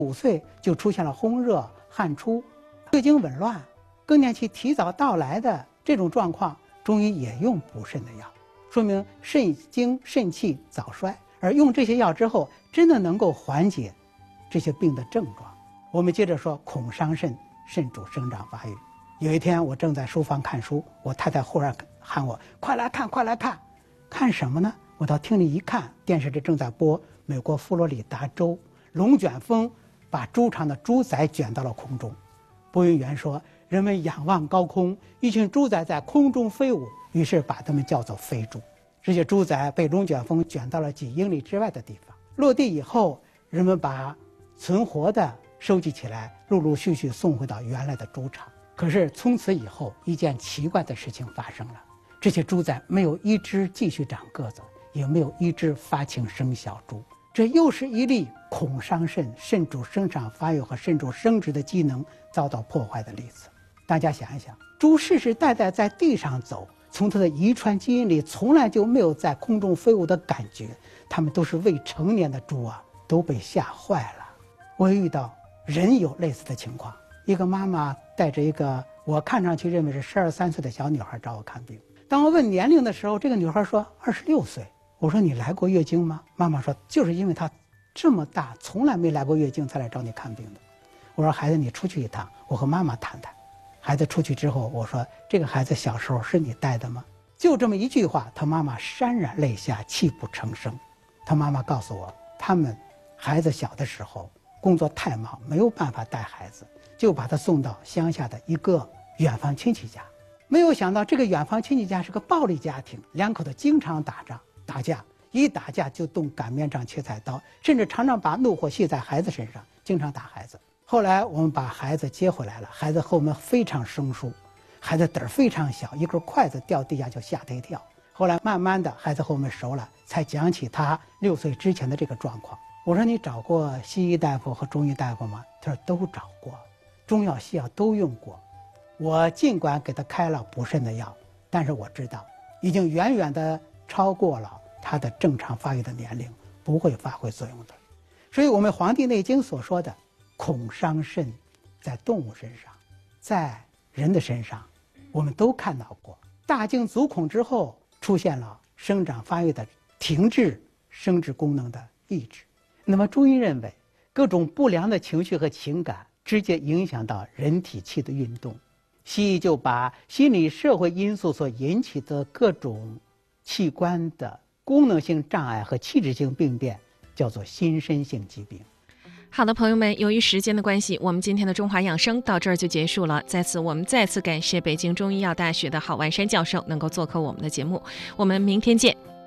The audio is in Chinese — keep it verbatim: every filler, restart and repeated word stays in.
五岁就出现了烘热、汗出、月经紊乱、更年期提早到来的这种状况，中医也用补肾的药，说明肾精肾气早衰。而用这些药之后，真的能够缓解这些病的症状。我们接着说，恐伤肾，肾主生长发育。有一天我正在书房看书，我太太忽然喊我：“快来看，快来看！”看什么呢？我到厅里一看，电视里正在播美国佛罗里达州龙卷风把猪场的猪仔卷到了空中。播音员说，人们仰望高空，一群猪仔在空中飞舞，于是把它们叫做飞猪。这些猪仔被龙卷风卷到了几英里之外的地方，落地以后，人们把存活的收集起来，陆陆续续送回到原来的猪场。可是从此以后，一件奇怪的事情发生了，这些猪仔没有一只继续长个子，也没有一只发情生小猪。这又是一例恐伤肾，肾主生长发育和肾主生殖的机能遭到破坏的例子。大家想一想，猪世世代代在地上走，从它的遗传基因里从来就没有在空中飞舞的感觉，它们都是未成年的猪啊，都被吓坏了。我也遇到人有类似的情况，一个妈妈带着一个我看上去认为是十二三岁的小女孩找我看病。当我问年龄的时候，这个女孩说二十六岁。我说你来过月经吗？妈妈说就是因为她这么大从来没来过月经才来找你看病的。我说孩子，你出去一趟，我和妈妈谈谈。孩子出去之后，我说这个孩子小时候是你带的吗？就这么一句话，他妈妈潸然泪下，泣不成声。他妈妈告诉我，他们孩子小的时候工作太忙，没有办法带孩子，就把他送到乡下的一个远房亲戚家。没有想到这个远房亲戚家是个暴力家庭，两口子经常打仗打架，一打架就动擀面杖切菜刀，甚至常常把怒火泄在孩子身上，经常打孩子。后来我们把孩子接回来了，孩子和我们非常生疏，孩子胆儿非常小，一根筷子掉地下就吓他一跳。后来慢慢的孩子和我们熟了，才讲起他六岁之前的这个状况。我说你找过西医大夫和中医大夫吗？他说都找过，中药西药都用过。我尽管给他开了补肾的药，但是我知道已经远远的超过了他的正常发育的年龄，不会发挥作用的。所以我们《黄帝内经》所说的恐伤肾，在动物身上，在人的身上，我们都看到过。大惊足恐之后，出现了生长发育的停滞，生殖功能的抑制。那么中医认为，各种不良的情绪和情感直接影响到人体气的运动。西医就把心理社会因素所引起的各种器官的功能性障碍和器质性病变叫做心身性疾病。 好的，朋友们，由于时间的关系，我们今天的中华养生到这儿就结束了。在此，我们再次感谢北京中医药大学的郝万山教授能够做客我们的节目。我们明天见。